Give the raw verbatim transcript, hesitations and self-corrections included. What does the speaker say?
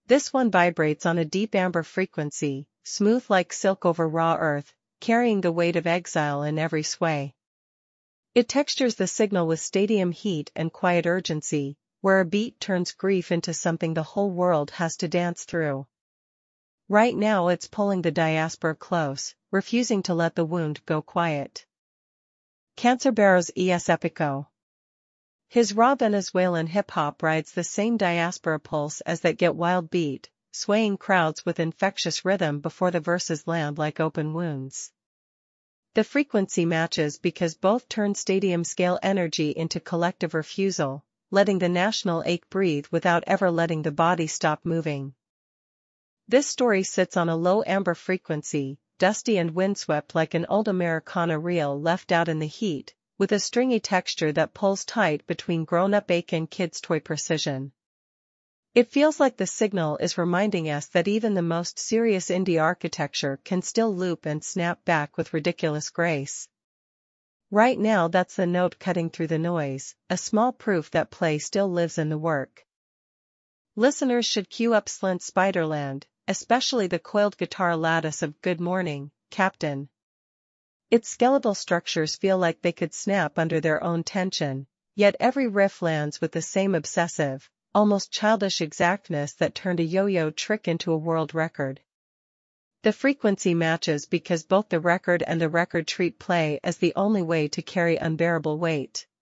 This one vibrates on a deep amber frequency, smooth like silk over raw earth, carrying the weight of exile in every sway. It textures the signal with stadium heat and quiet urgency, where a beat turns grief into something the whole world has to dance through. Right now it's pulling the diaspora close, refusing to let the wound go quiet. Cancerbero's Es Epico. His raw Venezuelan hip-hop rides the same diaspora pulse as that Get Wild beat, swaying crowds with infectious rhythm before the verses land like open wounds. The frequency matches because both turn stadium-scale energy into collective refusal, letting the national ache breathe without ever letting the body stop moving. This story sits on a low amber frequency, dusty and windswept like an old Americana reel left out in the heat, with a stringy texture that pulls tight between grown-up ache and kid's toy precision. It feels like the signal is reminding us that even the most serious indie architecture can still loop and snap back with ridiculous grace. Right now that's the note cutting through the noise, a small proof that play still lives in the work. Listeners should cue up Slint Spiderland, especially the coiled guitar lattice of Good Morning, Captain. Its skeletal structures feel like they could snap under their own tension, yet every riff lands with the same obsessive, almost childish exactness that turned a yo-yo trick into a world record. The frequency matches because both the record and the record treat play as the only way to carry unbearable weight.